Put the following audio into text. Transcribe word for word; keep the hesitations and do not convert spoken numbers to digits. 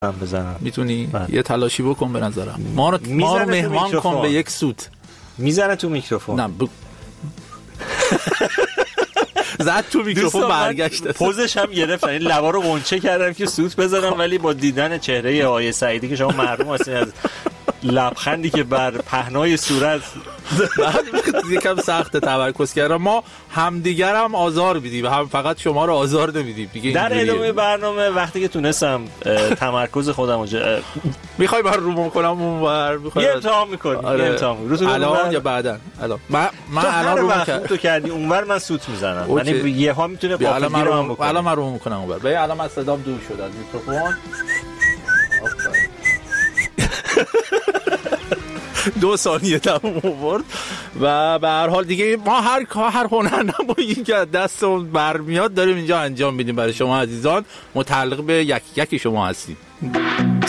من بزنم. میتونی یه تلاشی بکن به نظرم. ما رو ما رو مهمان کن به یک سوت. میزنه تو میکروفون. نه ب... زد تو میکروفون برگشت. پوزش هم گرفتن. این لبا رو غنچه کردم که سوت بزنم، ولی با دیدن چهره آقای سعیدی که شما محروم هستین از لبخندی که بر پهنای صورت یکم سخت تمرکز کردم. ما همدیگر هم آزار میدیم، هم فقط شما رو آزار نمیدیم دیگه. در ادامه برنامه وقتی که تونستم تمرکز خودم رو میخوای بر رو کنم اونور، میخوای یه امتحان میکنی. آره. یه امتحان رو الان یا بعداً؟ الان من من الان رو میکنم تو کردی اونور، من سوت میزنم. یعنی یه ها میتونه قافلگیر رو هم بکنه. الان من رو میکنم اونور. ببین الان من صدام دور شد از میکروفون. دو ثانیه تموم آورد. و به هر حال دیگه ما هر هر هنرمند با این که دستمون برمیاد داریم اینجا انجام میدیم برای شما عزیزان، متعلق به یک یکی شما هستیم.